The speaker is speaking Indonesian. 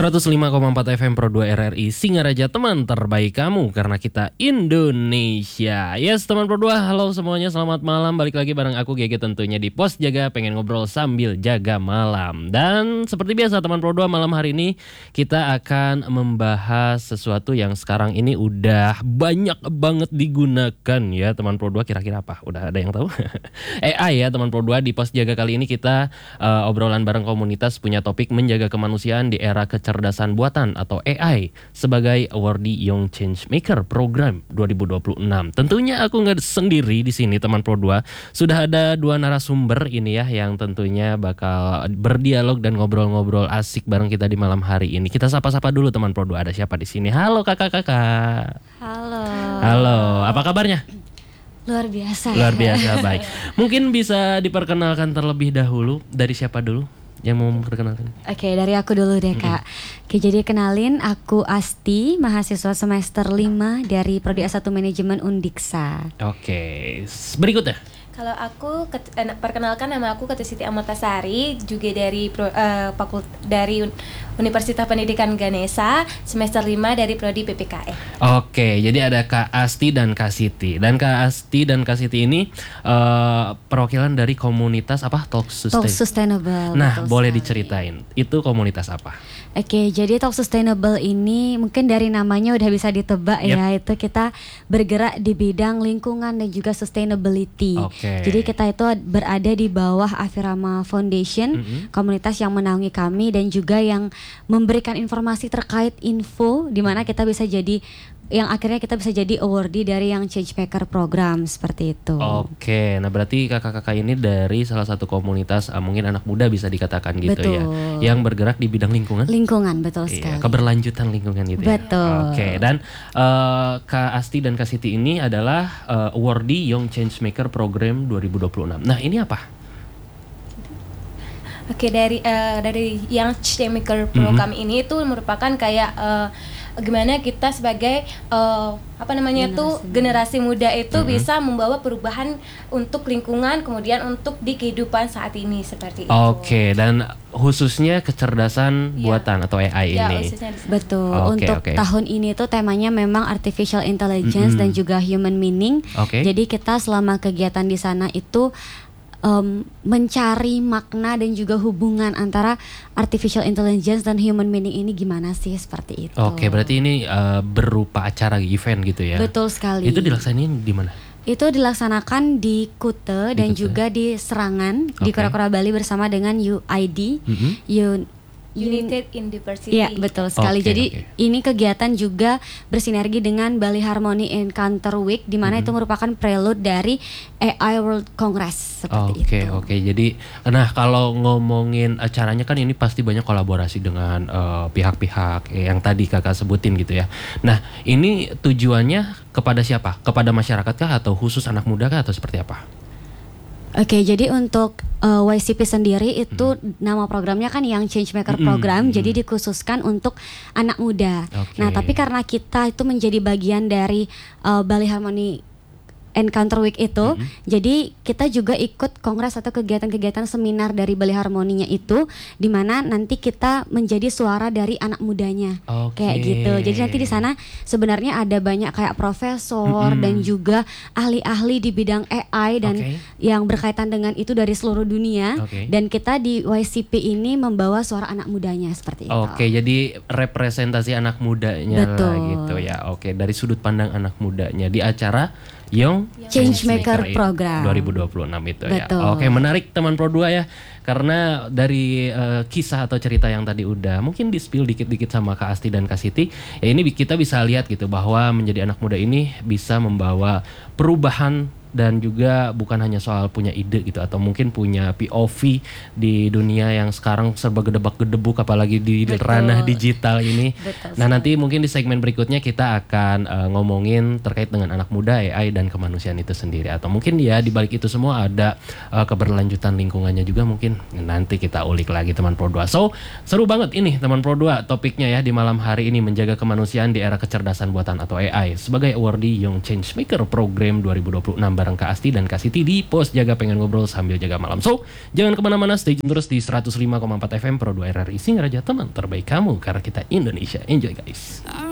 105,4 FM Pro 2 RRI Singaraja, teman terbaik kamu karena kita Indonesia. Yes teman Pro 2, halo semuanya, selamat malam. Balik lagi bareng aku GG tentunya di Pos Jaga, pengen ngobrol sambil jaga malam. Dan seperti biasa teman Pro 2, malam hari ini kita akan membahas sesuatu yang sekarang ini udah banyak banget digunakan ya teman Pro 2. Kira-kira apa? Udah ada yang tahu? AI ya teman Pro 2. Di Pos Jaga kali ini kita obrolan bareng komunitas punya topik menjaga kemanusiaan di era kecerdasan buatan atau AI sebagai Awardee Young Changemaker Program 2026. Tentunya aku nggak sendiri di sini teman Pro 2. Sudah ada dua narasumber ini ya yang tentunya bakal berdialog dan ngobrol-ngobrol asik bareng kita di malam hari ini. Kita sapa-sapa dulu teman Pro 2. Ada siapa di sini? Halo kakak-kakak. Halo. Halo, apa kabarnya? Luar biasa. Luar biasa, baik. Mungkin bisa diperkenalkan terlebih dahulu. Dari siapa dulu yang mau memperkenalkan? Oke, dari aku dulu deh Kak. Oke, jadi kenalin, aku Asti, mahasiswa semester 5 dari Prodi A1 Manajemen Undiksa. Oke, berikutnya. Kalau aku perkenalkan, nama aku Ketu Siti Amotasari, juga dari Universitas Pendidikan Ganesha, semester 5 dari Prodi PPKE. Oke, jadi ada Kak Asti dan Kak Siti. Dan Kak Asti dan Kak Siti ini perwakilan dari komunitas apa? Talk Sustainable. Nah, boleh diceritain, itu komunitas apa? Oke, jadi Talk Sustainable ini mungkin dari namanya udah bisa ditebak ya, itu kita bergerak di bidang lingkungan dan juga sustainability. Jadi kita itu berada di bawah Afirama Foundation, komunitas yang menaungi kami dan juga yang memberikan informasi terkait info di mana kita bisa jadi yang akhirnya kita bisa jadi awardee dari yang Changemaker program seperti itu. Oke, nah berarti kakak-kakak ini dari salah satu komunitas mungkin anak muda bisa dikatakan gitu. Betul. Ya, yang bergerak di bidang lingkungan. Lingkungan, betul sekali. Keberlanjutan lingkungan gitu. Betul. Ya. Oke, dan Kak Asti dan Kak Siti ini adalah awardee Young Changemaker program 2026. Nah ini apa? Oke, dari Young Changemaker program ini itu merupakan kayak gimana kita sebagai generasi muda itu bisa membawa perubahan untuk lingkungan, kemudian untuk di kehidupan saat ini seperti itu. Oke, dan khususnya kecerdasan buatan atau AI ini. Betul. Untuk tahun ini tuh temanya memang artificial intelligence dan juga human meaning. Jadi kita selama kegiatan di sana itu mencari makna dan juga hubungan antara artificial intelligence dan human meaning ini gimana sih, seperti itu. Oke, berarti ini berupa acara event gitu ya? Betul sekali. Itu dilaksanain di mana? Itu dilaksanakan di Kuta dan juga di Serangan di Kura-Kura Bali bersama dengan UID, United University. Iya, betul sekali. Jadi ini kegiatan juga bersinergi dengan Bali Harmony Encounter Week, di mana itu merupakan prelude dari AI World Congress seperti itu. Oke. Jadi, nah kalau ngomongin acaranya kan ini pasti banyak kolaborasi dengan pihak-pihak yang tadi kakak sebutin gitu ya. Nah, ini tujuannya kepada siapa? Kepada masyarakat kah atau khusus anak muda kah atau seperti apa? Oke, jadi untuk YCP sendiri itu nama programnya kan yang Changemaker program, jadi dikhususkan untuk anak muda. Nah, tapi karena kita itu menjadi bagian dari Bali Harmony Encounter Week itu, jadi kita juga ikut kongres atau kegiatan-kegiatan seminar dari Bali Harmoninya itu, di mana nanti kita menjadi suara dari anak mudanya, kayak gitu. Jadi nanti di sana sebenarnya ada banyak kayak profesor dan juga ahli-ahli di bidang AI dan yang berkaitan dengan itu dari seluruh dunia. Dan kita di YCP ini membawa suara anak mudanya seperti itu. Jadi representasi anak mudanya lah gitu ya. Dari sudut pandang anak mudanya di acara Young Changemaker program 2026 itu. Betul. Ya. Menarik teman Pro 2 ya. Karena dari kisah atau cerita yang tadi udah mungkin di-spill dikit-dikit sama Kak Asti dan Kak Siti, ya ini kita bisa lihat gitu bahwa menjadi anak muda ini bisa membawa perubahan dan juga bukan hanya soal punya ide gitu atau mungkin punya POV di dunia yang sekarang serba gedebak-gedebuk apalagi di ranah digital ini. Nah, nanti mungkin di segmen berikutnya kita akan ngomongin terkait dengan anak muda, AI dan kemanusiaan itu sendiri, atau mungkin ya di balik itu semua ada keberlanjutan lingkungannya juga, mungkin nanti kita ulik lagi teman Pro 2. So, seru banget ini teman Pro 2 topiknya ya di malam hari ini, menjaga kemanusiaan di era kecerdasan buatan atau AI sebagai awardee Young Changemaker program 2026 bareng Kak Asti dan Kak Siti di Pos Jaga Pengen Ngobrol Sambil Jaga Malam. So, jangan kemana-mana, stay tune terus di 105,4 FM Pro 2 RRI Singaraja, teman terbaik kamu, karena kita Indonesia. Enjoy guys.